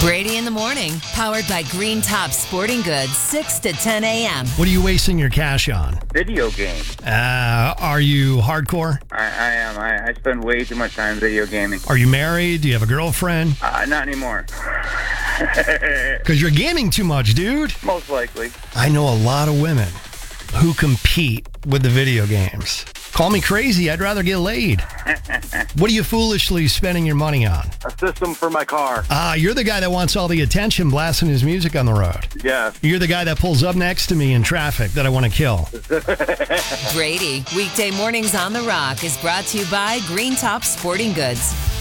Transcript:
Brady in the morning, powered by Green Top Sporting Goods, 6 to 10 a.m. What are you wasting your cash on? Video games. Are you hardcore? I am. I spend way too much time video gaming. Are you married? Do you have a girlfriend? Not anymore. Because you're gaming too much, dude. Most likely. I know a lot of women who compete with the video games. Call me crazy. I'd rather get laid. What are you foolishly spending your money on? A system for my car. You're the guy that wants all the attention blasting his music on the road. Yeah. You're the guy that pulls up next to me in traffic that I want to kill. Brady, weekday mornings on The Rock is brought to you by Green Top Sporting Goods.